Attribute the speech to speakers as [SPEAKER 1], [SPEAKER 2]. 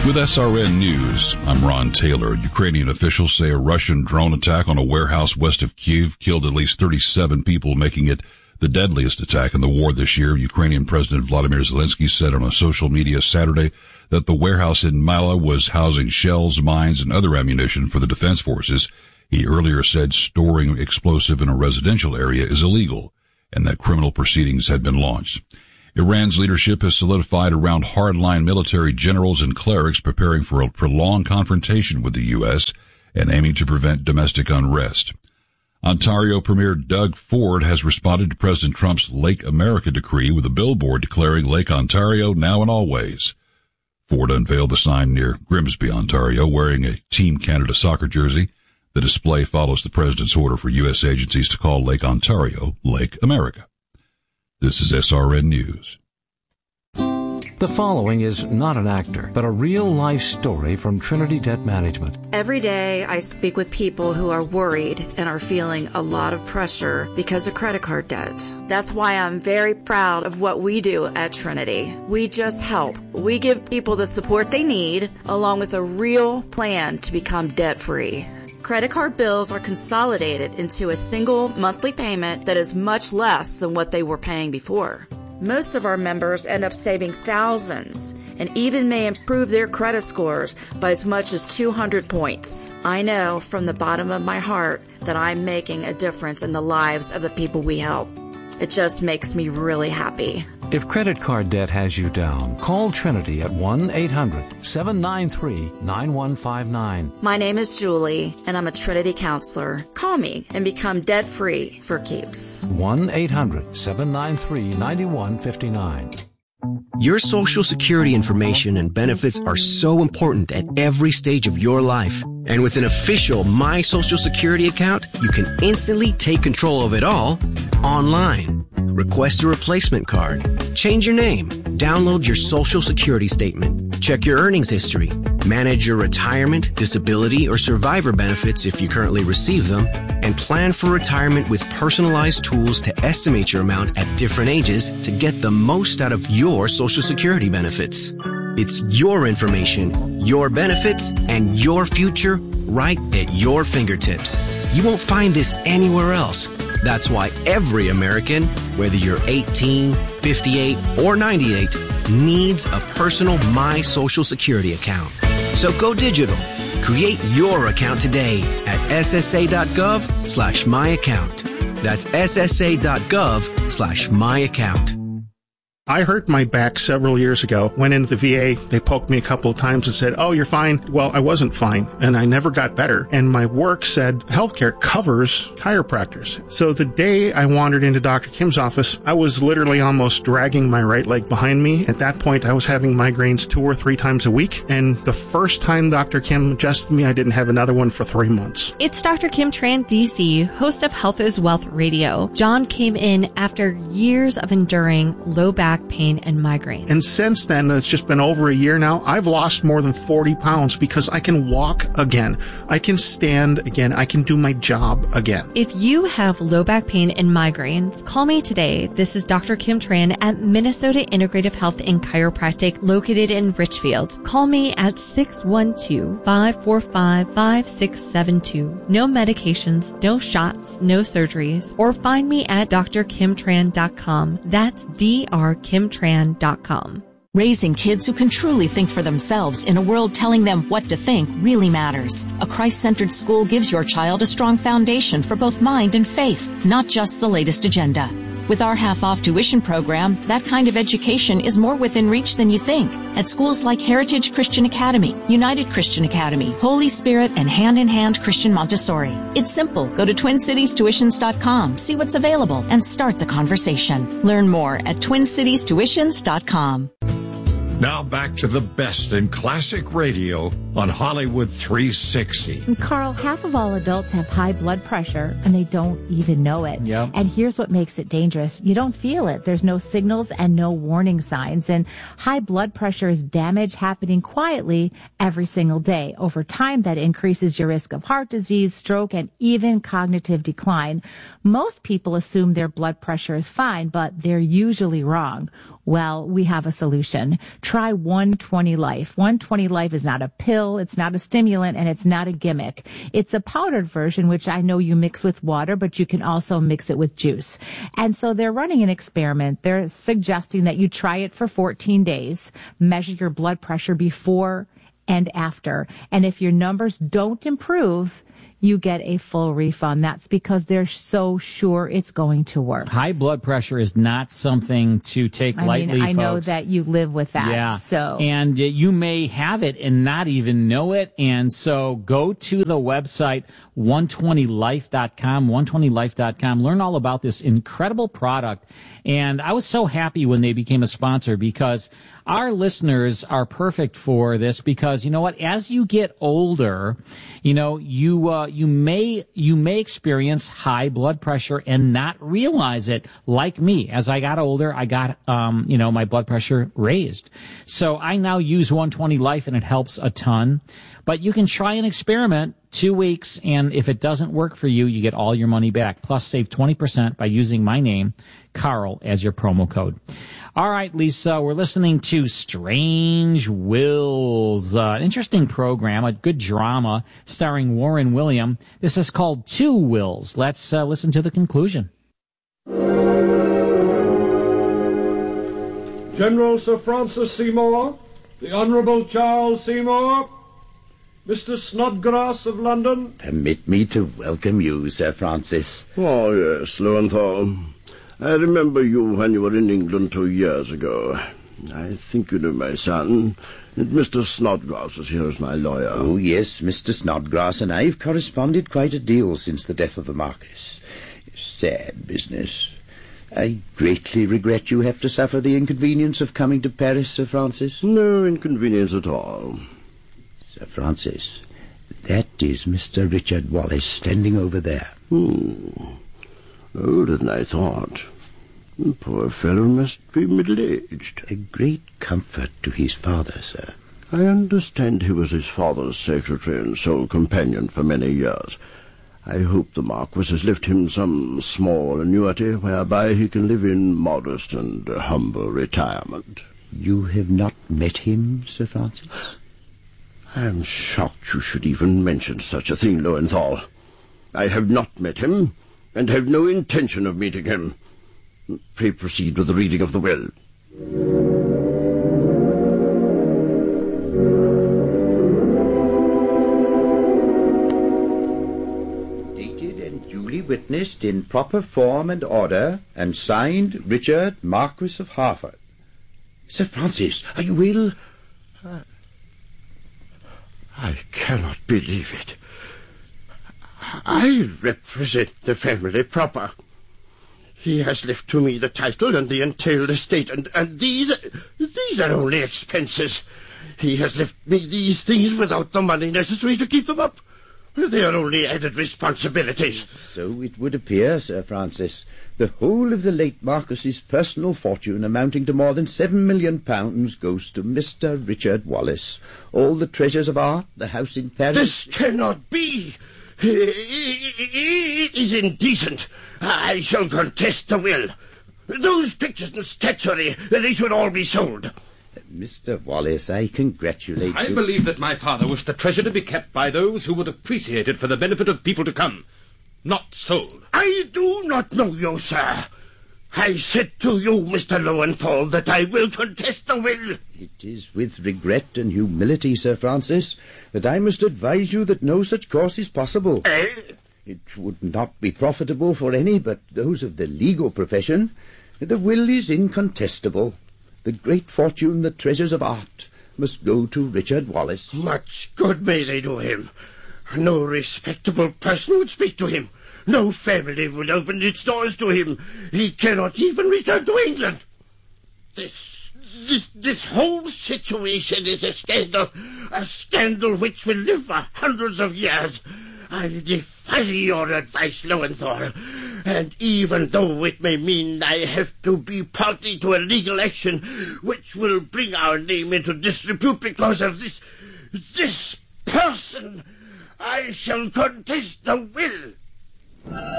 [SPEAKER 1] With SRN News, I'm Ron Taylor. Ukrainian officials say a Russian drone attack on a warehouse west of Kyiv killed at least 37 people, making it the deadliest attack in the war this year. Ukrainian President Vladimir Zelensky said on a social media Saturday that the warehouse in Mala was housing shells, mines, and other ammunition for the defense forces. He earlier said storing explosive in a residential area is illegal and that criminal proceedings had been launched. Iran's leadership has solidified around hardline military generals and clerics preparing for a prolonged confrontation with the U.S. and aiming to prevent domestic unrest. Ontario Premier Doug Ford has responded to President Trump's Lake America decree with a billboard declaring Lake Ontario now and always. Ford unveiled the sign near Grimsby, Ontario, wearing a Team Canada soccer jersey. The display follows the president's order for U.S. agencies to call Lake Ontario Lake America. This is SRN News.
[SPEAKER 2] The following is not an actor, but a real-life story from Trinity Debt Management.
[SPEAKER 3] Every day I speak with people who are worried and are feeling a lot of pressure because of credit card debt. That's why I'm very proud of what we do at Trinity. We just help. We give people the support they need, along with a real plan to become debt-free. Credit card bills are consolidated into a single monthly payment that is much less than what they were paying before. Most of our members end up saving thousands and even may improve their credit scores by as much as 200 points. I know from the bottom of my heart that I'm making a difference in the lives of the people we help. It just makes me really happy.
[SPEAKER 2] If credit card debt has you down, call Trinity at 1-800-793-9159.
[SPEAKER 3] My name is Julie, and I'm a Trinity counselor. Call me and become debt-free for keeps.
[SPEAKER 2] 1-800-793-9159.
[SPEAKER 4] Your Social Security information and benefits are so important at every stage of your life. And with an official My Social Security account, you can instantly take control of it all online. Request a replacement card, change your name, download your Social Security statement, check your earnings history, manage your retirement, disability, or survivor benefits if you currently receive them, and plan for retirement with personalized tools to estimate your amount at different ages to get the most out of your Social Security benefits. It's your information, your benefits, and your future right at your fingertips. You won't find this anywhere else. That's why every American, whether you're 18, 58, or 98, needs a personal My Social Security account. So go digital. Create your account today at ssa.gov/myaccount. That's ssa.gov/myaccount.
[SPEAKER 5] I hurt my back several years ago. Went into the VA. They poked me a couple of times and said, "Oh, you're fine." Well, I wasn't fine, and I never got better. And my work said healthcare covers chiropractors. So the day I wandered into Dr. Kim's office, I was literally almost dragging my right leg behind me. At that point, I was having migraines 2 or 3 times a week. And the first time Dr. Kim adjusted me, I didn't have another one for 3 months.
[SPEAKER 6] It's Dr. Kim Tran, DC, host of Health is Wealth Radio. John came in after years of enduring low back pain and migraine.
[SPEAKER 5] And since then, it's just been over a year now, I've lost more than 40 pounds because I can walk again. I can stand again. I can do my job again.
[SPEAKER 6] If you have low back pain and migraines, call me today. This is Dr. Kim Tran at Minnesota Integrative Health and Chiropractic located in Richfield. Call me at 612-545-5672. No medications, no shots, no surgeries. Or find me at drkimtran.com. That's drkimtran.com.
[SPEAKER 7] Raising kids who can truly think for themselves in a world telling them what to think really matters. A Christ-centered school gives your child a strong foundation for both mind and faith, not just the latest agenda. With our half-off tuition program, that kind of education is more within reach than you think. At schools like Heritage Christian Academy, United Christian Academy, Holy Spirit, and Hand in Hand Christian Montessori. It's simple. Go to TwinCitiesTuitions.com, see what's available, and start the conversation. Learn more at TwinCitiesTuitions.com.
[SPEAKER 8] Now back to the best in classic radio on Hollywood 360.
[SPEAKER 9] And Carl, half of all adults have high blood pressure and they don't even know it.
[SPEAKER 10] Yep.
[SPEAKER 9] And here's what makes it dangerous. You don't feel it. There's no signals and no warning signs. And high blood pressure is damage happening quietly every single day. Over time, that increases your risk of heart disease, stroke, and even cognitive decline. Most people assume their blood pressure is fine, but they're usually wrong. Well, we have a solution. try 120 Life. 120 Life is not a pill, it's not a stimulant, and it's not a gimmick. It's a powdered version, which I know you mix with water, but you can also mix it with juice. And so they're running an experiment. They're suggesting that you try it for 14 days, measure your blood pressure before and after. And if your numbers don't improve, you get a full refund. That's because they're so sure it's going to work.
[SPEAKER 10] High blood pressure is not something to take lightly,
[SPEAKER 9] I know
[SPEAKER 10] folks.
[SPEAKER 9] that you live with that.
[SPEAKER 10] Yeah.
[SPEAKER 9] So.
[SPEAKER 10] And you may have it and not even know it. And so go to the website 120life.com, 120life.com. Learn all about this incredible product. And I was so happy when they became a sponsor because our listeners are perfect for this because, you know what, as you get older, you know, you may experience high blood pressure and not realize it. Like me, as I got older, I got, my blood pressure raised. So I now use 120 Life and it helps a ton. But you can try an experiment 2 weeks, and if it doesn't work for you, you get all your money back. Plus, save 20% by using my name, Carl, as your promo code. All right, Lisa, we're listening to Strange Wills, an interesting program, a good drama starring Warren William. This is called Two Wills. Let's listen to the conclusion.
[SPEAKER 11] General Sir Francis Seymour, the Honourable Charles Seymour, Mr. Snodgrass of London.
[SPEAKER 12] Permit me to welcome you, Sir Francis.
[SPEAKER 13] Oh, yes, Lowenthal. I remember you when you were in England 2 years ago. I think you know my son. And Mr. Snodgrass is here as my lawyer.
[SPEAKER 12] Oh, yes, Mr. Snodgrass and I have corresponded quite a deal since the death of the Marquis. Sad business. I greatly regret you have to suffer the inconvenience of coming to Paris, Sir Francis.
[SPEAKER 13] No inconvenience at all.
[SPEAKER 12] Sir Francis, that is Mr. Richard Wallace standing over there.
[SPEAKER 13] Older than I thought. The poor fellow must be middle-aged.
[SPEAKER 12] A great comfort to his father, sir.
[SPEAKER 13] I understand he was his father's secretary and sole companion for many years. I hope the Marquis has left him some small annuity whereby he can live in modest and humble retirement.
[SPEAKER 12] You have not met him, Sir Francis?
[SPEAKER 13] I am shocked you should even mention such a thing, Lowenthal. I have not met him, and have no intention of meeting him. Pray proceed with the reading of the will.
[SPEAKER 12] Dated and duly witnessed in proper form and order, and signed Richard, Marquis of Hertford. Sir Francis, are you ill?
[SPEAKER 13] I cannot believe it. I represent the family proper. He has left to me the title and the entailed estate, and these are only expenses. He has left me these things without the money necessary to keep them up. They are only added responsibilities.
[SPEAKER 12] So it would appear, Sir Francis. The whole of the late Marquis's personal fortune, amounting to more than £7 million, goes to Mr. Richard Wallace. All the treasures of art, the house in Paris...
[SPEAKER 13] This cannot be! It is indecent. I shall contest the will. Those pictures and statuary, they should all be sold.
[SPEAKER 12] Mr. Wallace, I congratulate you.
[SPEAKER 14] I believe that my father wished the treasure to be kept by those who would appreciate it for the benefit of people to come, not sold.
[SPEAKER 13] I do not know you, sir. I said to you, Mr. Lowenthal, that I will contest the will.
[SPEAKER 12] It is with regret and humility, Sir Francis, that I must advise you that no such course is possible. It would not be profitable for any but those of the legal profession. The will is incontestable. The great fortune, the treasures of art, must go to Richard Wallace.
[SPEAKER 13] Much good may they do him. No respectable person would speak to him. No family would open its doors to him. He cannot even return to England. This whole situation is a scandal which will live for hundreds of years. I defy your advice, Lowenthal, and even though it may mean I have to be party to a legal action which will bring our name into disrepute because of this person, I shall contest the will.